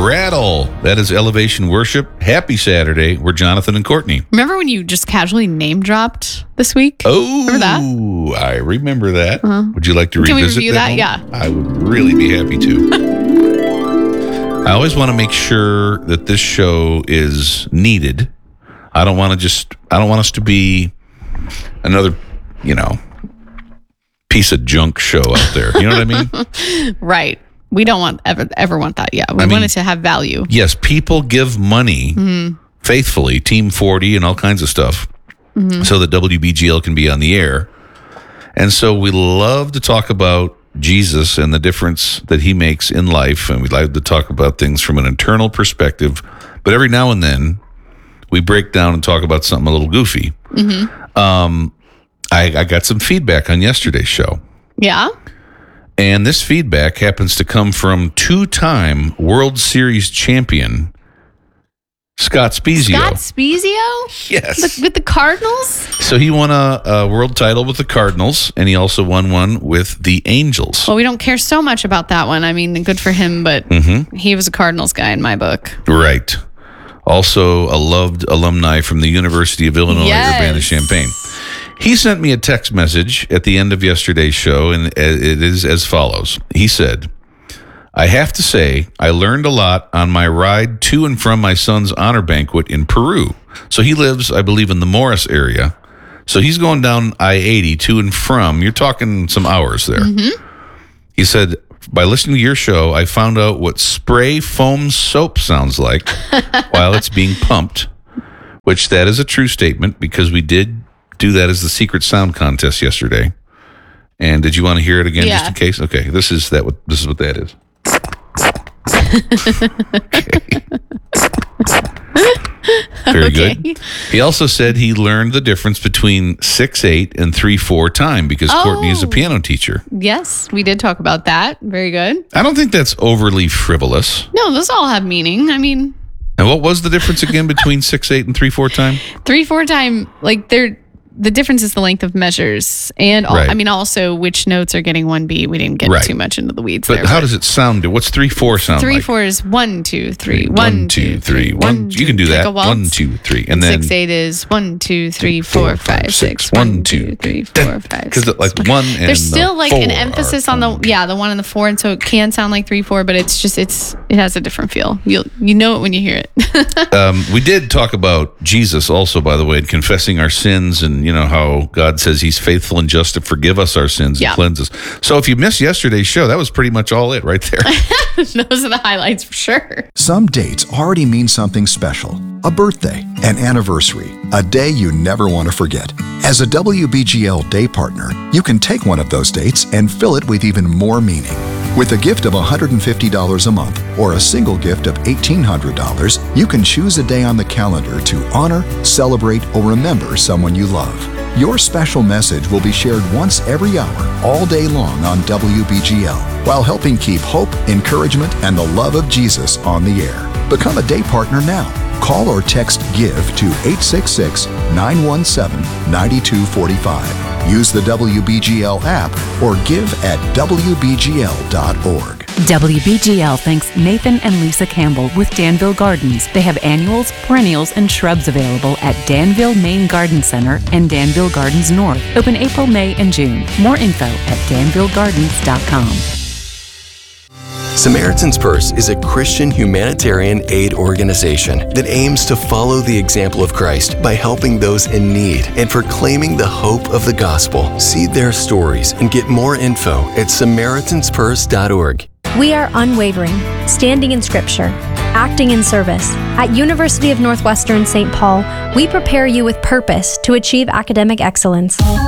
Rattle. That is Elevation Worship. Happy Saturday. We're Jonathan and Courtney. Remember when you just casually name dropped this week? Oh, remember that? I remember that. Would you like to Can we revisit review that? moment? Yeah. I would really be happy to. I always want to make sure that this show is needed. I don't want us to be another, piece of junk show out there. You know what I mean? Right. We don't ever want that. Yeah. We want it to have value. Yes, people give money faithfully, Team 40 and all kinds of stuff, so that WBGL can be on the air. And so we love to talk about Jesus and the difference that he makes in life, and we like to talk about things from an internal perspective. But every now and then, we break down and talk about something a little goofy. I got some feedback on yesterday's show. Yeah? And this feedback happens to come from two-time World Series champion Scott Spiezio. Scott Spiezio? Yes. With the Cardinals? So he won a world title with the Cardinals, and he also won one with the Angels. Well, we don't care so much about that one. I mean, good for him, but he was a Cardinals guy in my book. Right. Also a loved alumni from the University of Illinois, Urbana-Champaign. He sent me a text message at the end of yesterday's show, and it is as follows. He said, I have to say, I learned a lot on my ride to and from my son's honor banquet in Peru. So he lives, I believe, in the Morris area. So he's going down I-80 to and from. You're talking some hours there. He said, by listening to your show, I found out what spray foam soap sounds like while it's being pumped, which that is a true statement because we did do that as the secret sound contest yesterday. And did you want to hear it again just in case? Okay, this is what that is. Very good. He also said he learned the difference between 6/8 and 3/4 time because Courtney is a piano teacher. Yes, we did talk about that. Very good. I don't think that's overly frivolous. No, those all have meaning. I mean, and what was the difference again between 6/8 and 3/4 time? 3/4 time, the difference is the length of measures, and also which notes are getting 1 beat. We didn't get too much into the weeds but how does it sound? What's 3/4 sound 3/4 is 1 2 3 1 2 3 1. You can do that. 1 2 3, and then 6/8 is 1 2 3 4 5 6 1 2 3 4 5. Because like one and there's still an emphasis on the 1 and the 4, and so it can sound like 3/4, but it's just it has a different feel. You know it when you hear it. We did talk about Jesus also, by the way, and confessing our sins, and how God says he's faithful and just to forgive us our sins and cleanse us. So if you missed yesterday's show, that was pretty much all it right there. Those are the highlights for sure. Some dates already mean something special. A birthday, an anniversary, a day you never want to forget. As a WBGL day partner, you can take one of those dates and fill it with even more meaning. With a gift of $150 a month or a single gift of $1,800, you can choose a day on the calendar to honor, celebrate, or remember someone you love. Your special message will be shared once every hour, all day long on WBGL, while helping keep hope, encouragement, and the love of Jesus on the air. Become a day partner now. Call or text GIVE to 866-917-9245. Use the WBGL app or give at WBGL.org. WBGL thanks Nathan and Lisa Campbell with Danville Gardens. They have annuals, perennials, and shrubs available at Danville Main Garden Center and Danville Gardens North. Open April, May, and June. More info at danvillegardens.com. Samaritan's Purse is a Christian humanitarian aid organization that aims to follow the example of Christ by helping those in need and proclaiming the hope of the gospel. See their stories and get more info at SamaritansPurse.org. We are unwavering, standing in Scripture, acting in service. At University of Northwestern St. Paul, we prepare you with purpose to achieve academic excellence.